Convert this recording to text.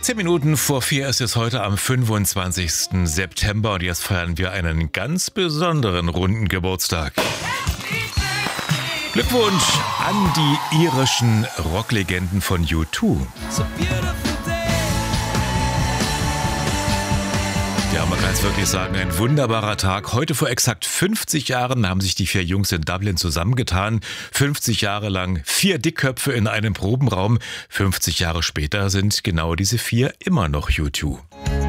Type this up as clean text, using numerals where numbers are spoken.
10 Minuten vor 4 ist es heute am 25. September und jetzt feiern wir einen ganz besonderen runden Geburtstag. Glückwunsch an die irischen Rocklegenden von U2. Ja, man kann es wirklich sagen, ein wunderbarer Tag. Heute vor exakt 50 Jahren haben sich die 4 Jungs in Dublin zusammengetan. 50 Jahre lang 4 Dickköpfe in einem Probenraum. 50 Jahre später sind genau diese 4 immer noch U2.